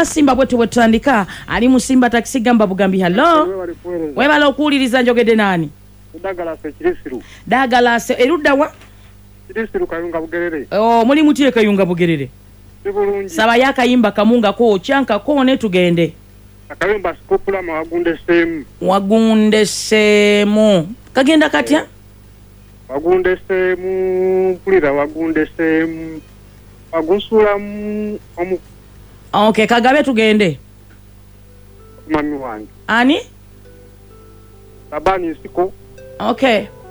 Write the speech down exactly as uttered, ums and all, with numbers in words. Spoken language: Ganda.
Simba bwetu bwetutandika ali Musimba taxi gamba bugambi hello webala okuwuliriza njogedde nani Dagala se kirisiru Dagala se erudda wa kirisiru Kayunga Bugerere oh muli mutie Kayunga Bugerere saba yakayimba kamunga ko chanka ko ne tugende akayimba sikopula mawagunde semu wagunde semu kagenda katya wagunde semu pulira wagunde semu wagusula mu omu okay kagabe tugende mami wange ani Tabani siko okay